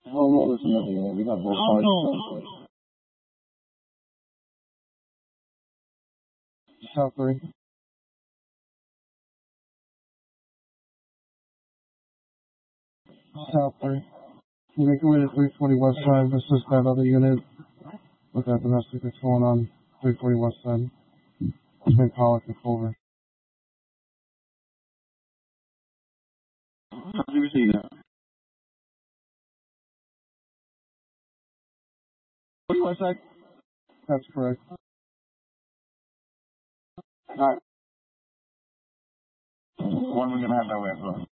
Well, what was the other unit? We got both sides. South 3. South 3. You make your way to 340 West Side. This is that other unit with that domestic that's going on 340 West Side. Between Pollock and Culver. How's you see that? 40 West Side? That's correct. Alright. When are we going to have that way?